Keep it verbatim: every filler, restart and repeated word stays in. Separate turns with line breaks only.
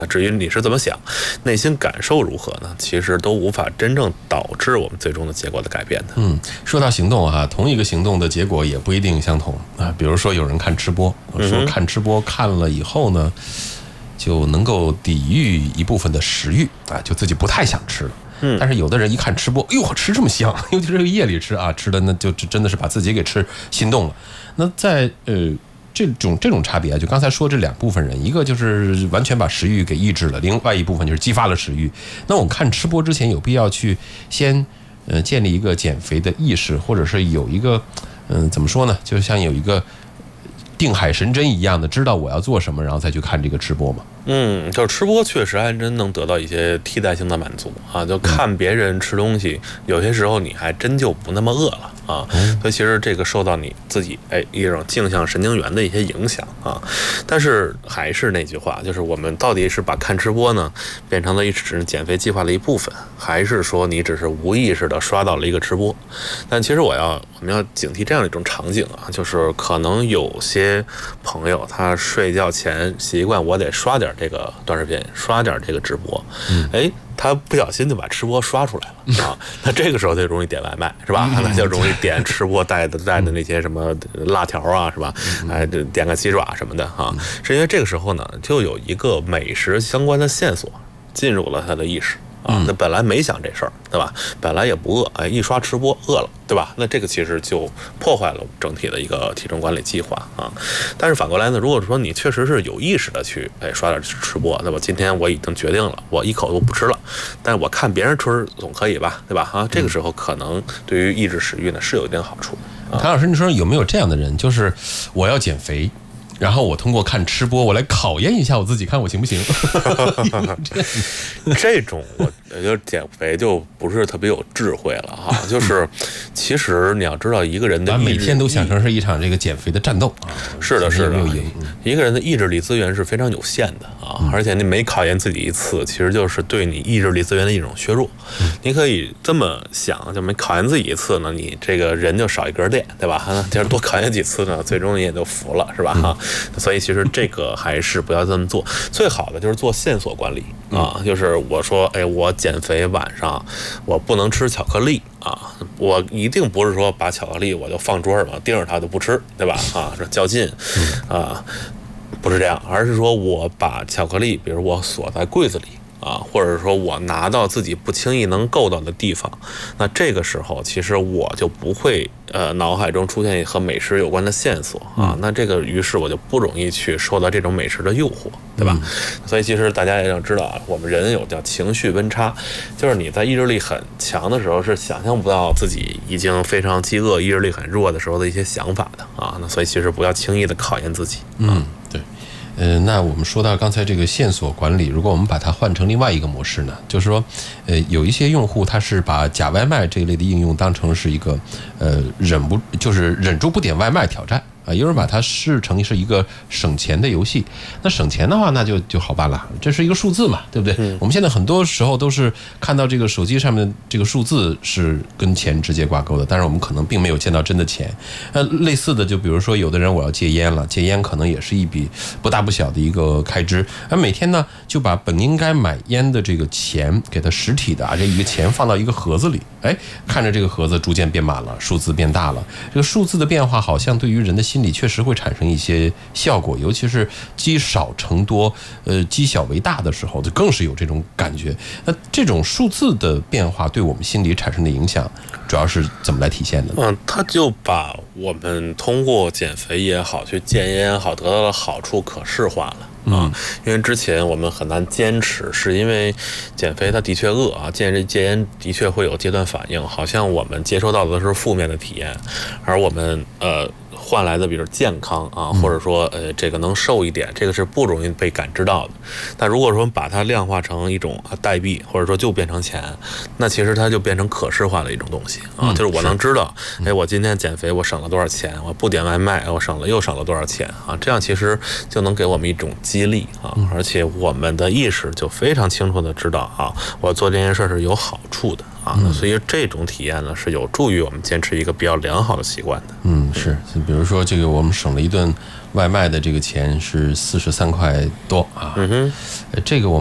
至于你是怎么想，内心感受如何呢？其实都无法真正导致我们最终的结果的改变的。
嗯，说到行动啊，同一个行动的结果也不一定相同啊。比如说有人看吃播，说看吃播看了以后呢，就能够抵御一部分的食欲啊，就自己不太想吃了。嗯，但是有的人一看吃播，哎呦，吃这么香，尤其是夜里吃啊，吃的那就真的是把自己给吃心动了。那在呃。这种这种差别啊，就刚才说这两部分人，一个就是完全把食欲给抑制了，另外一部分就是激发了食欲。那我们看吃播之前，有必要去先呃建立一个减肥的意识，或者是有一个嗯、呃、怎么说呢，就像有一个定海神针一样的，知道我要做什么，然后再去看这个吃播嘛。嗯，
就是吃播确实还真能得到一些替代性的满足啊，就看别人吃东西，有些时候你还真就不那么饿了啊。所以其实这个受到你自己哎一种镜像神经元的一些影响啊。但是还是那句话，就是我们到底是把看吃播呢变成了一只减肥计划的一部分，还是说你只是无意识的刷到了一个吃播？但其实我要我们要警惕这样一种场景啊，就是可能有些朋友他睡觉前习惯我得刷点这个短视频，刷点这个直播，哎，他不小心就把吃播刷出来了啊，那这个时候就容易点外卖，是吧？那就容易点吃播带的带的那些什么辣条啊，是吧？哎，点个鸡爪什么的啊，是因为这个时候呢，就有一个美食相关的线索进入了他的意识。啊，那本来没想这事儿，对吧？本来也不饿，哎，一刷吃播饿了，对吧？那这个其实就破坏了整体的一个体重管理计划啊。但是反过来呢，如果说你确实是有意识的去哎刷点吃播，那么今天我已经决定了，我一口都不吃了，但是我看别人吃总可以吧，对吧？啊，这个时候可能对于抑制食欲呢是有一定好处。
啊、谭老师，你说有没有这样的人，就是我要减肥？然后我通过看吃播，我来考验一下我自己，看我行不行。
这种我觉得减肥就不是特别有智慧了哈。就是其实你要知道，一个人的
每天都想成是一场这个减肥的战斗啊。
是的，是的，一个人的意志力资源是非常有限的啊，而且你每考验自己一次，其实就是对你意志力资源的一种削弱。你可以这么想，就每考验自己一次呢，你这个人就少一根电，对吧？就是多考验几次呢，最终你也就服了，是吧？哈。所以其实这个还是不要这么做，最好的就是做线索管理啊，就是我说，哎，我减肥晚上我不能吃巧克力啊，我一定不是说把巧克力我就放桌上了，盯着它就不吃，对吧？啊，是较劲啊，不是这样，而是说我把巧克力，比如我锁在柜子里。啊，或者说我拿到自己不轻易能够到的地方，那这个时候其实我就不会呃脑海中出现和美食有关的线索啊，那这个于是我就不容易去受到这种美食的诱惑，对吧？嗯、所以其实大家也要知道啊，我们人有叫情绪温差，就是你在意志力很强的时候是想象不到自己已经非常饥饿、意志力很弱的时候的一些想法的啊，那所以其实不要轻易的考验自己。
嗯，对。呃，那我们说到刚才这个线索管理，如果我们把它换成另外一个模式呢，就是说，呃，有一些用户他是把假外卖这一类的应用当成是一个，呃，忍不就是忍住不点外卖挑战。啊，有人把它视成是一个省钱的游戏，那省钱的话，那就就好办了，这是一个数字嘛，对不对？嗯、我们现在很多时候都是看到这个手机上面这个数字是跟钱直接挂钩的，但是我们可能并没有见到真的钱。呃，类似的，就比如说有的人我要戒烟了，戒烟可能也是一笔不大不小的一个开支，而每天呢就把本应该买烟的这个钱给它实体的啊这一个钱放到一个盒子里，哎，看着这个盒子逐渐变满了，数字变大了，这个数字的变化好像对于人的心理确实会产生一些效果，尤其是积少成多，呃，积小为大的时候，就更是有这种感觉。那这种数字的变化对我们心理产生的影响，主要是怎么来体现的呢？
嗯，他就把我们通过减肥也好，去戒烟也好，得到的好处可视化了。啊，因为之前我们很难坚持，是因为减肥它的确饿啊，戒这戒烟的确会有阶段反应，好像我们接收到的是负面的体验，而我们呃换来的比如健康啊，或者说呃这个能瘦一点，这个是不容易被感知到的。但如果说把它量化成一种代币，或者说就变成钱，那其实它就变成可视化的一种东西啊，就是我能知道，哎，我今天减肥我省了多少钱，我不点外卖我省了又省了多少钱啊，这样其实就能给我们一种激励啊，而且我们的意识就非常清楚的知道啊，我做这件事是有好处的啊，所以这种体验呢是有助于我们坚持一个比较良好的习惯的。
嗯，是，比如说这个我们省了一顿外卖的这个钱是四十三块多啊。
嗯哼，
呃这个我